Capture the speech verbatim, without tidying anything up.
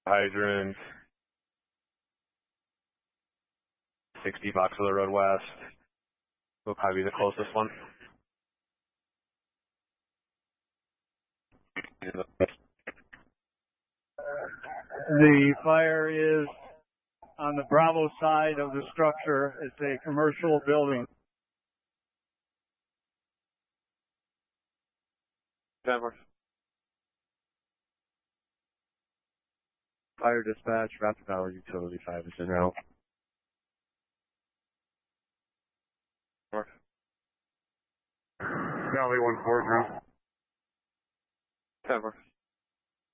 Hydrant. sixty Boxville Road West. Will probably be the closest one. The fire is on the Bravo side of the structure. It's a commercial building. Denver. Fire dispatch, Rapid Power Utility five is en route. North. Valley one four, ground. Denver.